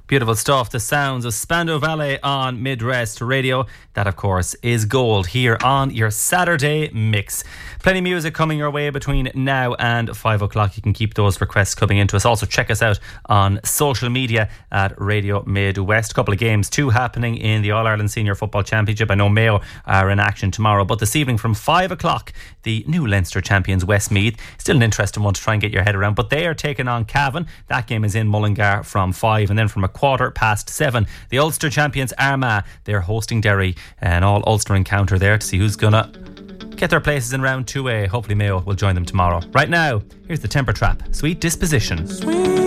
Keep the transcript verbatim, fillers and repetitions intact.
Beautiful stuff. The sounds of Spandau Ballet on Midrest Radio. That, of course, is gold here on your Saturday mix. Plenty of music coming your way between now and five o'clock. You can keep those requests coming into us. Also, check us out on social media at Radio Midwest. A couple of games, too, happening in the All-Ireland Senior Football Championship. I know Mayo are in action tomorrow, but this evening from five o'clock, the new Leinster champions Westmeath. Still an interesting one to try and get your head around, but they are taking on Cavan. That game is in Mullingar from five, and then from a quarter past seven, the Ulster champions Armagh, they're hosting Derry. An all Ulster encounter there to see who's gonna get their places in round two A. Hopefully Mayo will join them tomorrow. Right now, here's the Temper Trap, Sweet Disposition. Sweet